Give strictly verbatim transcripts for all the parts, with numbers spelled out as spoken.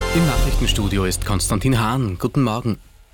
Im Nachrichtenstudio ist Konstantin Hahn. Guten Morgen.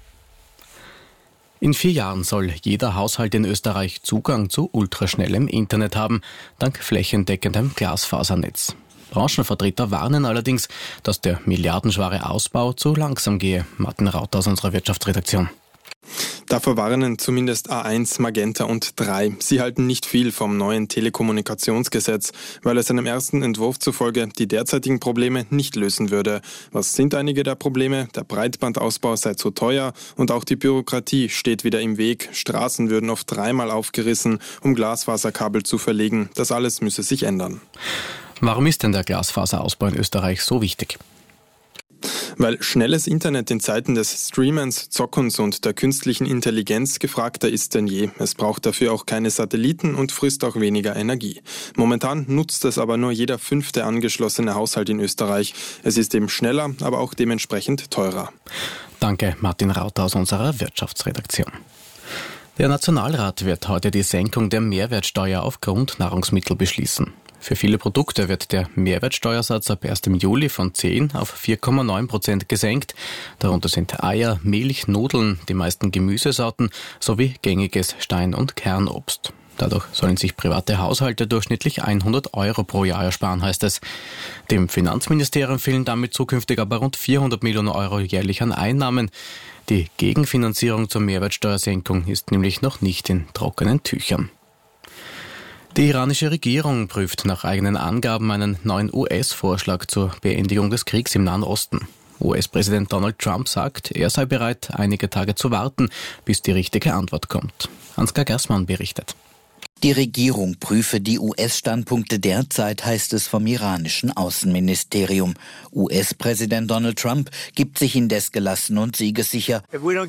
In vier Jahren soll jeder Haushalt in Österreich Zugang zu ultraschnellem Internet haben, dank flächendeckendem Glasfasernetz. Branchenvertreter warnen allerdings, dass der milliardenschwere Ausbau zu langsam gehe. Martin Rauter aus unserer Wirtschaftsredaktion. Davor warnen zumindest A eins, Magenta und drei. Sie halten nicht viel vom neuen Telekommunikationsgesetz, weil es einem ersten Entwurf zufolge die derzeitigen Probleme nicht lösen würde. Was sind einige der Probleme? Der Breitbandausbau sei zu teuer und auch die Bürokratie steht wieder im Weg. Straßen würden oft dreimal aufgerissen, um Glasfaserkabel zu verlegen. Das alles müsse sich ändern. Warum ist denn der Glasfaserausbau in Österreich so wichtig? Weil schnelles Internet in Zeiten des Streamens, Zockens und der künstlichen Intelligenz gefragter ist denn je. Es braucht dafür auch keine Satelliten und frisst auch weniger Energie. Momentan nutzt es aber nur jeder fünfte angeschlossene Haushalt in Österreich. Es ist eben schneller, aber auch dementsprechend teurer. Danke, Martin Rauter aus unserer Wirtschaftsredaktion. Der Nationalrat wird heute die Senkung der Mehrwertsteuer auf Grundnahrungsmittel beschließen. Für viele Produkte wird der Mehrwertsteuersatz ab ersten Juli von zehn auf vier Komma neun Prozent gesenkt. Darunter sind Eier, Milch, Nudeln, die meisten Gemüsesorten sowie gängiges Stein- und Kernobst. Dadurch sollen sich private Haushalte durchschnittlich hundert Euro pro Jahr ersparen, heißt es. Dem Finanzministerium fehlen damit zukünftig aber rund vierhundert Millionen Euro jährlich an Einnahmen. Die Gegenfinanzierung zur Mehrwertsteuersenkung ist nämlich noch nicht in trockenen Tüchern. Die iranische Regierung prüft nach eigenen Angaben einen neuen U S-Vorschlag zur Beendigung des Kriegs im Nahen Osten. U S-Präsident Donald Trump sagt, er sei bereit, einige Tage zu warten, bis die richtige Antwort kommt. Ansgar Gersmann berichtet. Die Regierung prüfe die U S-Standpunkte derzeit, heißt es vom iranischen Außenministerium. U S-Präsident Donald Trump gibt sich indes gelassen und siegessicher.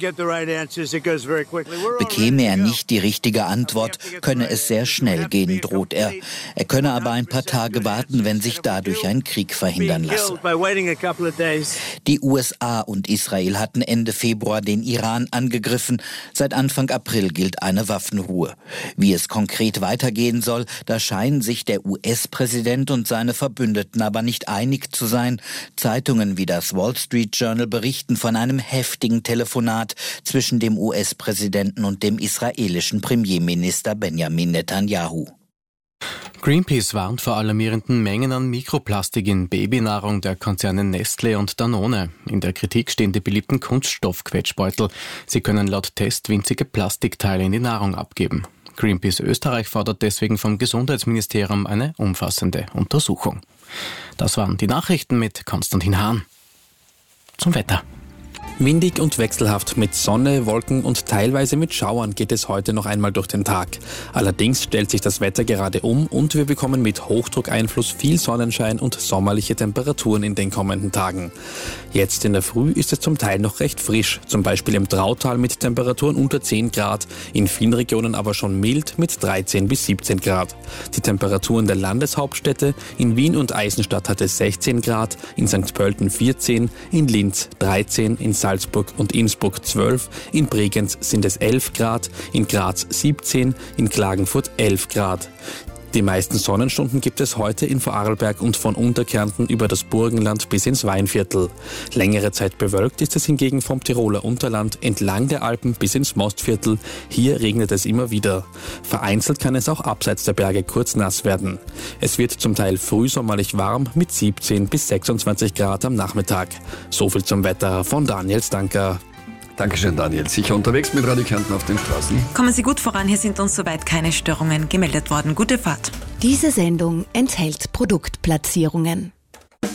Bekäme er nicht die richtige Antwort, könne es sehr schnell gehen, droht er. Er könne aber ein paar Tage warten, wenn sich dadurch ein Krieg verhindern lasse. Die U S A und Israel hatten Ende Februar den Iran angegriffen. Seit Anfang April gilt eine Waffenruhe. Wie es konkret weitergehen soll, da scheinen sich der U S-Präsident und seine Verbündeten aber nicht einig zu sein. Zeitungen wie das Wall Street Journal berichten von einem heftigen Telefonat zwischen dem U S-Präsidenten und dem israelischen Premierminister Benjamin Netanyahu. Greenpeace warnt vor alarmierenden Mengen an Mikroplastik in Babynahrung der Konzerne Nestlé und Danone. In der Kritik stehen die beliebten Kunststoffquetschbeutel. Sie können laut Test winzige Plastikteile in die Nahrung abgeben. Greenpeace Österreich fordert deswegen vom Gesundheitsministerium eine umfassende Untersuchung. Das waren die Nachrichten mit Konstantin Hahn. Zum Wetter. Windig und wechselhaft mit Sonne, Wolken und teilweise mit Schauern geht es heute noch einmal durch den Tag. Allerdings stellt sich das Wetter gerade um und wir bekommen mit Hochdruckeinfluss viel Sonnenschein und sommerliche Temperaturen in den kommenden Tagen. Jetzt in der Früh ist es zum Teil noch recht frisch, zum Beispiel im Drautal mit Temperaturen unter zehn Grad, in vielen Regionen aber schon mild mit dreizehn bis siebzehn Grad. Die Temperaturen der Landeshauptstädte, in Wien und Eisenstadt hat es sechzehn Grad, in Sankt Pölten vierzehn, in Linz dreizehn, in Salzburg und Innsbruck zwölf, in Bregenz sind es elf Grad, in Graz siebzehn, in Klagenfurt elf Grad. Die meisten Sonnenstunden gibt es heute in Vorarlberg und von Unterkärnten über das Burgenland bis ins Weinviertel. Längere Zeit bewölkt ist es hingegen vom Tiroler Unterland entlang der Alpen bis ins Mostviertel. Hier regnet es immer wieder. Vereinzelt kann es auch abseits der Berge kurz nass werden. Es wird zum Teil frühsommerlich warm mit siebzehn bis sechsundzwanzig Grad am Nachmittag. Soviel zum Wetter von Daniel Stanker. Dankeschön, Daniel. Sicher unterwegs mit Radio Kärnten auf den Straßen? Kommen Sie gut voran, hier sind uns soweit keine Störungen gemeldet worden. Gute Fahrt. Diese Sendung enthält Produktplatzierungen.